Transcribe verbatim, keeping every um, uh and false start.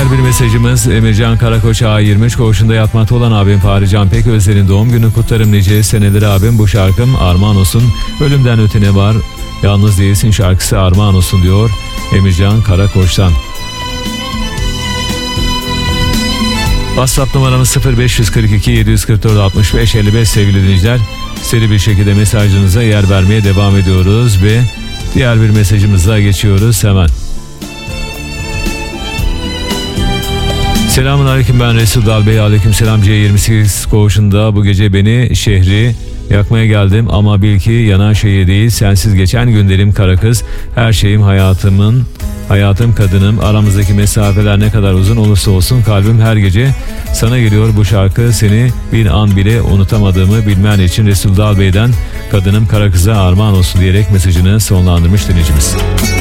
Diğer bir mesajımız Emircan Karakoç A yirmi üç koğuşunda yatmakta olan abim Fahri Can Peközler'in doğum günü kutlarım nice seneleri abim, bu şarkım armağan olsun, ölümden öte ne var, yalnız değilsin şarkısı armağan olsun diyor Emircan Karakoç'tan. WhatsApp numaramız sıfır beş kırk iki yedi yüz kırk dört altmış beş elli beş sevgili dinleyiciler. Seri bir şekilde mesajlarınıza yer vermeye devam ediyoruz ve diğer bir mesajımıza geçiyoruz hemen. Selamun aleyküm, ben Resul Dal Bey. Aleyküm selam. C yirmi sekiz koğuşunda bu gece beni şehri yakmaya geldim ama bil ki yanan şehir değil, sensiz geçen günlerim kara kız, her şeyim hayatımın hayatım kadınım, aramızdaki mesafeler ne kadar uzun olursa olsun kalbim her gece sana geliyor, bu şarkı seni bir an bile unutamadığımı bilmen için Resul Dal Bey'den kadınım kara kıza armağan olsun diyerek mesajını sonlandırmış dinleyicimiz.